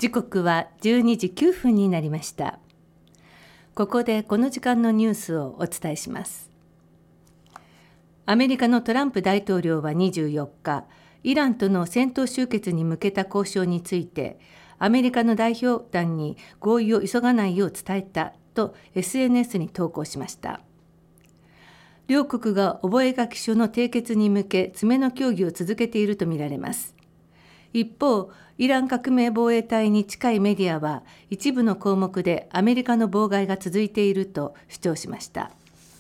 時刻は12時9分になりました。ここでこの時間のニュースをお伝えします。アメリカのトランプ大統領は24日、イランとの戦闘終結に向けた交渉について、アメリカの代表団に合意を急がないよう伝えたと SNS に投稿しました。両国が覚書の締結に向け詰めの協議を続けているとみられます。一方、イラン革命防衛隊に近いメディアは一部の項目でアメリカの妨害が続いていると主張しました。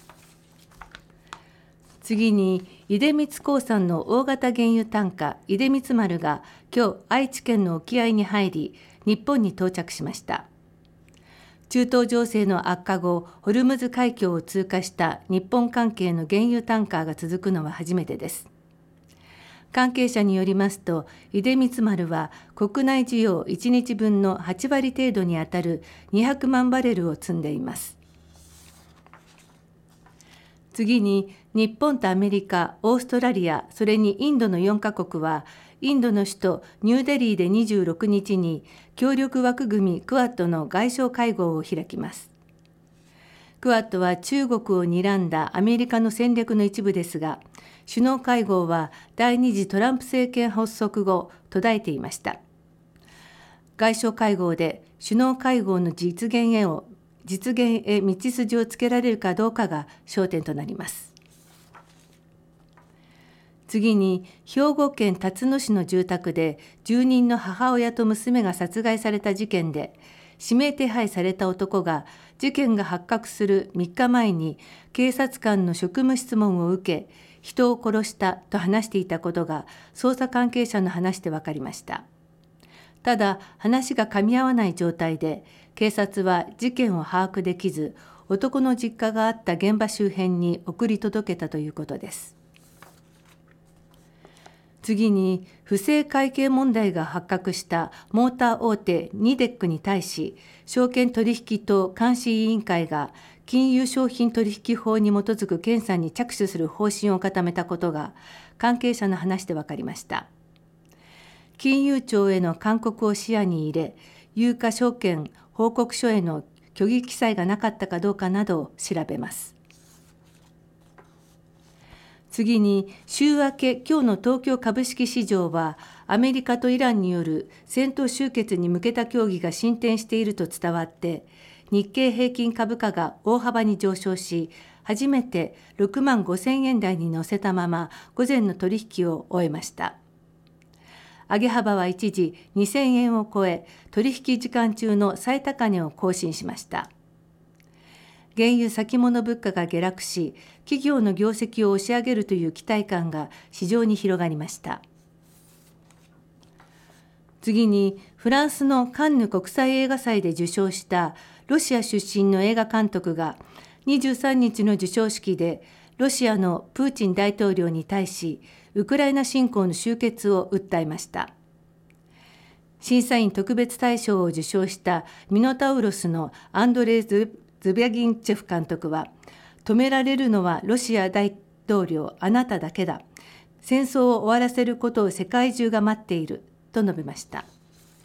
次に、出光興産の大型原油タンカ出光丸が今日愛知県の沖合に入り、日本に到着しました。中東情勢の悪化後、ホルムズ海峡を通過した日本関係の原油タンカーが続くのは初めてです。関係者によりますと、出光丸は国内需要1日分の8割程度にあたる200万バレルを積んでいます。次に、日本とアメリカ、オーストラリア、それにインドの4カ国は、インドの首都ニューデリーで26日に協力枠組みクアッドの外相会合を開きます。クアッドは中国を睨んだアメリカの戦略の一部ですが、首脳会合は第2次トランプ政権発足後途絶えていました。外相会合で首脳会合の実現へ道筋をつけられるかどうかが焦点となります。次に、兵庫県辰野市の住宅で住人の母親と娘が殺害された事件で、指名手配された男が事件が発覚する3日前に警察官の職務質問を受け、人を殺したと話していたことが捜査関係者の話で分かりました。ただ、話が噛み合わない状態で、警察は事件を把握できず、男の実家があった現場周辺に送り届けたということです。次に、不正会計問題が発覚したモーター大手ニデックに対し、証券取引等監視委員会が金融商品取引法に基づく検査に着手する方針を固めたことが関係者の話で分かりました。金融庁への勧告を視野に入れ、有価証券報告書への虚偽記載がなかったかどうかなどを調べます。次に、週明け今日の東京株式市場はアメリカとイランによる戦闘終結に向けた協議が進展していると伝わって、日経平均株価が大幅に上昇し、初めて6万5000円台に乗せたまま午前の取引を終えました。上げ幅は一時2000円を超え、取引時間中の最高値を更新しました。原油先物物価が下落し、企業の業績を押し上げるという期待感が市場に広がりました。次に、フランスのカンヌ国際映画祭で受賞したロシア出身の映画監督が23日の授賞式でロシアのプーチン大統領に対しウクライナ侵攻の終結を訴えました。審査員特別大賞を受賞したミノタウロスのアンドレイ・ズビャギンチェフ監督は、止められるのはロシア大統領あなただけだ、戦争を終わらせることを世界中が待っていると述べました。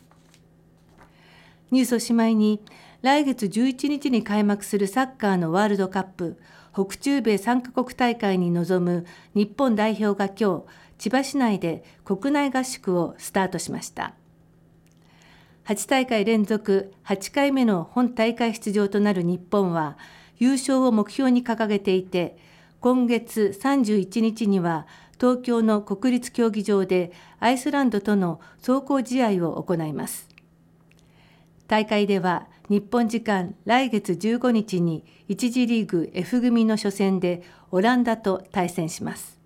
ニュースおしまいに、来月11日に開幕するサッカーのワールドカップ北中米3カ国大会に臨む日本代表が今日、千葉市内で国内合宿をスタートしました。8大会連続8回目の本大会出場となる日本は優勝を目標に掲げていて、今月31日には東京の国立競技場でアイスランドとの壮行試合を行います。大会では日本時間来月15日に1次リーグ F 組の初戦でオランダと対戦します。